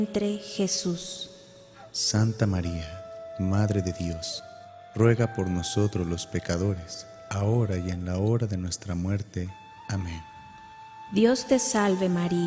Jesús. Santa María, Madre de Dios, ruega por nosotros los pecadores, ahora y en la hora de nuestra muerte. Amén. Dios te salve María,